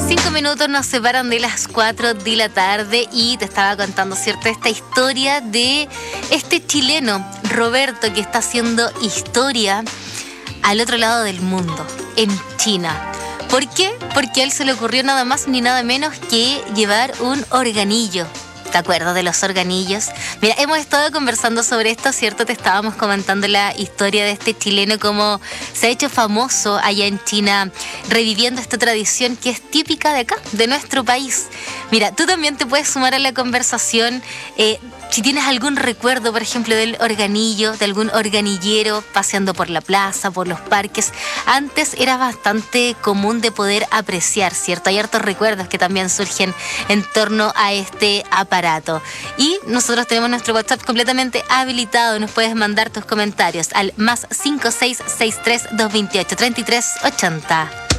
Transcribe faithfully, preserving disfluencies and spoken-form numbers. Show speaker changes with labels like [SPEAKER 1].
[SPEAKER 1] Cinco minutos nos separan de las cuatro de la tarde y te estaba contando, ¿cierto?, esta historia de este chileno, Roberto, que está haciendo historia al otro lado del mundo, en China. ¿Por qué? Porque a él se le ocurrió nada más ni nada menos que llevar un organillo. ¿Te acuerdas de los organillos? Mira, hemos estado conversando sobre esto, ¿cierto? Te estábamos comentando la historia de este chileno, cómo se ha hecho famoso allá en China, reviviendo esta tradición que es típica de acá, de nuestro país. Mira, tú también te puedes sumar a la conversación. Eh, si tienes algún recuerdo, por ejemplo, del organillo, de algún organillero paseando por la plaza, por los parques. Antes era bastante común de poder apreciar, ¿cierto? Hay hartos recuerdos que también surgen en torno a este aparato. Y nosotros tenemos nuestro WhatsApp completamente habilitado. Nos puedes mandar tus comentarios al más cinco seis seis tres dos dos ocho tres tres ocho cero.